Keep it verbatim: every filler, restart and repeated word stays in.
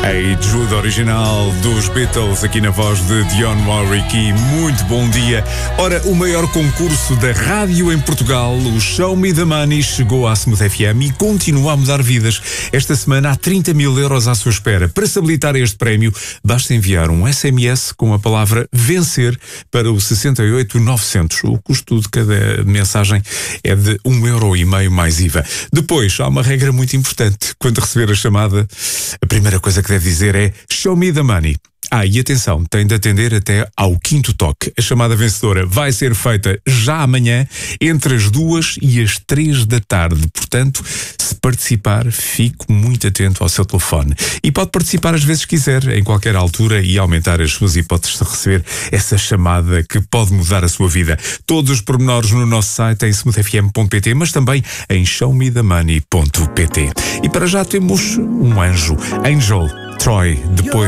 Hey Jude, original dos Beatles, aqui na voz de Dionne Warwick. E muito bom dia. Ora, o maior concurso da rádio em Portugal, o Show Me the Money, chegou à Smooth F M e continua a mudar vidas. Esta semana há trinta mil euros à sua espera. Para se habilitar a este prémio, basta enviar um S M S com a palavra vencer para o sessenta e oito novecentos. O custo de cada mensagem é de um euro e meio mais I V A. Depois, há uma regra muito importante. Quando receber a chamada, a primeira coisa que deve dizer é Show Me the Money. Ah, e atenção, tem de atender até ao quinto toque. A chamada vencedora vai ser feita já amanhã, entre as duas e as três da tarde. Portanto, se participar, fique muito atento ao seu telefone. E pode participar às vezes quiser, em qualquer altura, e aumentar as suas hipóteses de receber essa chamada que pode mudar a sua vida. Todos os pormenores no nosso site em smooth f m ponto p t, mas também em show me the money ponto p t. E para já temos um anjo, Angel, Troy, depois